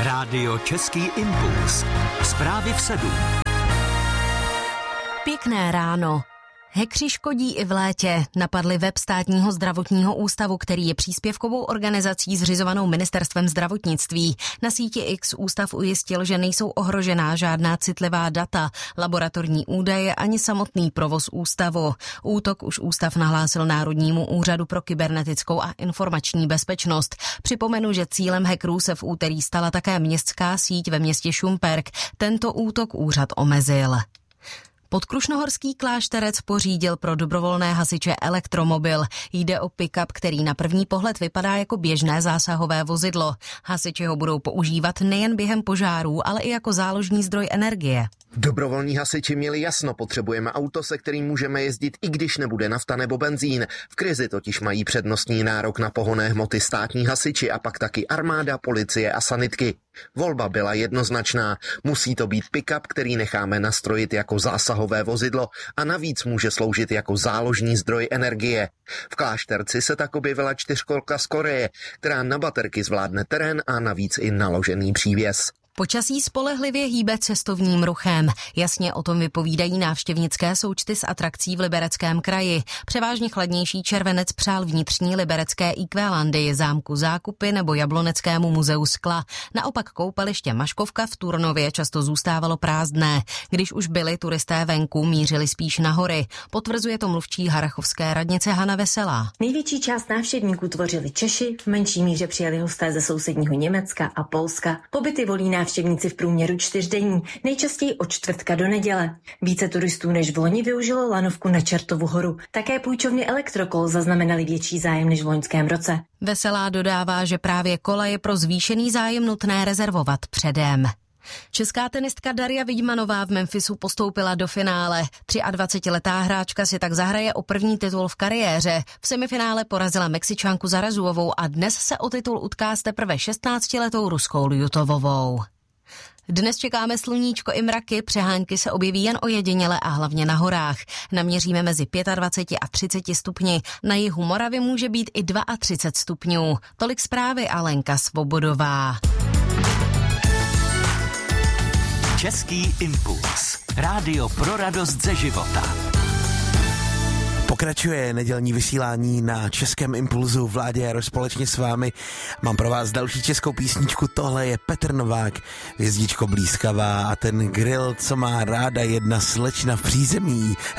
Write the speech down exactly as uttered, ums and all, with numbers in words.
Rádio Český impuls. Zprávy v sedm. Pěkné ráno. Hekři škodí i v létě. Napadli web Státního zdravotního ústavu, který je příspěvkovou organizací zřizovanou Ministerstvem zdravotnictví. Na síti X ústav ujistil, že nejsou ohrožená žádná citlivá data, laboratorní údaje ani samotný provoz ústavu. Útok už ústav nahlásil Národnímu úřadu pro kybernetickou a informační bezpečnost. Připomenu, že cílem hackerů se v úterý stala také městská síť ve městě Šumperk. Tento útok úřad omezil. Podkrušnohorský klášterec pořídil pro dobrovolné hasiče elektromobil. Jde o pick-up, který na první pohled vypadá jako běžné zásahové vozidlo. Hasiči ho budou používat nejen během požárů, ale i jako záložní zdroj energie. Dobrovolní hasiči měli jasno, potřebujeme auto, se kterým můžeme jezdit, i když nebude nafta nebo benzín. V krizi totiž mají přednostní nárok na pohonné hmoty státní hasiči a pak taky armáda, policie a sanitky. Volba byla jednoznačná. Musí to být pick-up, který necháme nastrojit jako zásahové vozidlo a navíc může sloužit jako záložní zdroj energie. V Klášterci se tak objevila čtyřkolka z Koreje, která na baterky zvládne terén a navíc i naložený přívěs. Počasí spolehlivě hýbe cestovním ruchem. Jasně o tom vypovídají návštěvnické součty z atrakcí v Libereckém kraji. Převážně chladnější červenec přál vnitřní liberecké Ikvélandy, zámku Zákupy nebo Jabloneckému muzeu skla. Naopak koupaliště Maškovka v Turnově často zůstávalo prázdné. Když už byli turisté venku, mířili spíš na hory. Potvrzuje to mluvčí harrachovské radnice Hana Veselá. Největší část návštěvníků tvořili Češi, v menší míře přijeli hosté ze sousedního Německa a Polska. Pobyty volí návštěvníci v průměru čtyřdenní, nejčastěji od čtvrtka do neděle. Více turistů než v loni využilo lanovku na Čertovu horu. Také půjčovny Elektrokol zaznamenali větší zájem než v loňském roce. Veselá dodává, že právě kola je pro zvýšený zájem nutné rezervovat předem. Česká tenistka Daria Vidmanová v Memphisu postoupila do finále. dvacetiletá hráčka si tak zahraje o první titul v kariéře. V semifinále porazila Mexičanku Zarazuovou a dnes se o titul utká s teprve šestnáctiletou Ruskou Ljutovovou. Dnes čekáme sluníčko i mraky, přehánky se objeví jen ojediněle a hlavně na horách. Naměříme mezi dvacet pět a třicet stupni, na jihu Moravy může být i třicet dva stupňů. Tolik zprávy a Lenka Svobodová. Český impuls. Rádio pro radost ze života. Pokračuje nedělní vysílání na Českém impulzu. Vládě Jaro společně s vámi. Mám pro vás další českou písničku. Tohle je Petr Novák, Hvězdičko blízkavá a ten grill, co má ráda jedna slečna v přízemí.